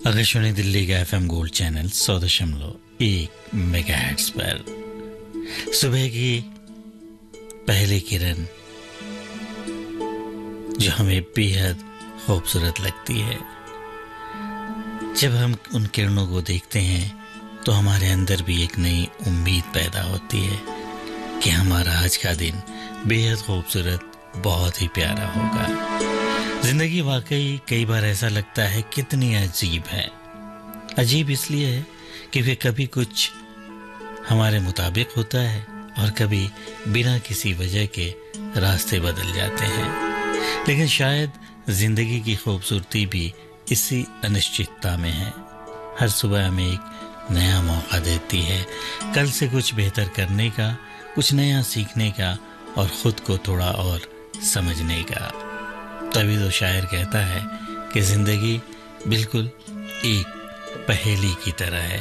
आकाशवाणी दिल्ली का FM gold channel 100.1 megahertz पर सुबह की पहली किरण जो हमें बेहद खूबसूरत लगती है। जब हम उन किरणों को देखते हैं तो हमारे अंदर भी एक नई उम्मीद पैदा होती है कि हमारा आज का दिन बेहद खूबसूरत, बहुत ही प्यारा होगा। जिंदगी वाकई कई बार ऐसा लगता है कितनी अजीब है। अजीब इसलिए है क्योंकि कभी कुछ हमारे मुताबिक होता है और कभी बिना किसी वजह के रास्ते बदल जाते हैं। लेकिन शायद जिंदगी की खूबसूरती भी इसी अनिश्चितता में है। हर सुबह हमें एक नया मौका देती है, कल से कुछ बेहतर करने का, कुछ नया सीखने का और खुद को थोड़ा और समझने का। तभी तो शायर कहता है कि जिंदगी बिल्कुल एक पहेली की तरह है।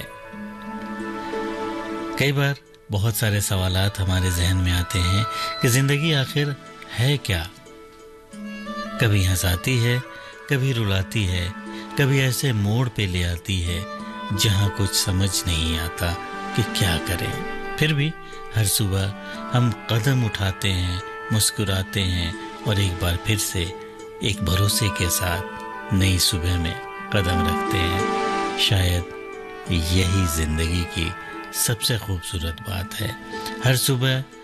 कई बार बहुत सारे सवालात हमारे जहन में आते हैं कि जिंदगी आखिर है क्या। कभी हंसाती है, कभी रुलाती है, कभी ऐसे मोड़ पे ले आती है जहां कुछ समझ नहीं आता कि क्या करें। फिर भी हर सुबह हम कदम उठाते हैं, मुस्कुराते हैं और एक बार फिर से एक भरोसे के साथ नई सुबह में कदम रखते हैं। शायद यही जिंदगी की सबसे खूबसूरत बात है। हर सुबह